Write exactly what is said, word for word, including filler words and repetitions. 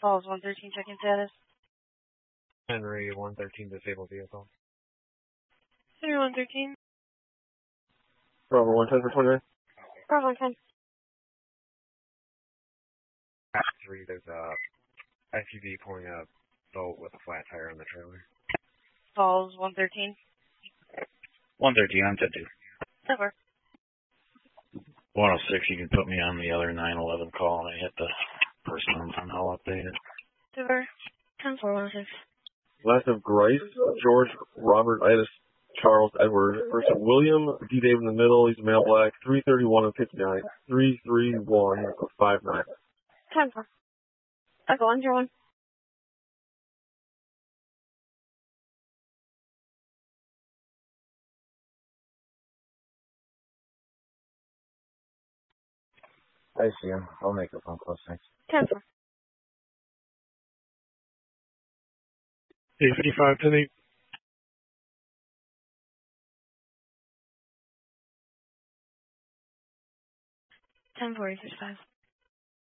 Falls one thirteen, check-in status. Henry one thirteen, disabled vehicle. Henry one thirteen. Bravo one ten for twenty-nine. Bravo one ten. At three, there's a S U V pulling a boat with a flat tire on the trailer. Falls one thirteen. one thirteen, I'm ten two. Over. one oh six, you can put me on the other nine eleven call and I hit the person on I'll update it. Over. ten four one six. Last of Grice, George, Robert, Itis, Charles, Edward. First of William, D. Dave in the middle, he's a male black, three thirty-one and fifty-nine, three three one five nine. ten four. Echo one zero one. I see him. I'll make a phone call, thanks. ten four. eight fifty-five, ten eight. ten four, eight fifty-five.